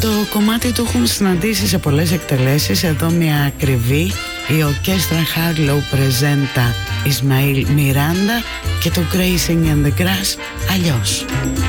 Το κομμάτι το έχουν συναντήσει σε πολλές εκτελέσεις. Εδώ μια ακριβή, η ορκέστρα Harlow Presenta Ismail Miranda και το Grazing in the Grass αλλιώς.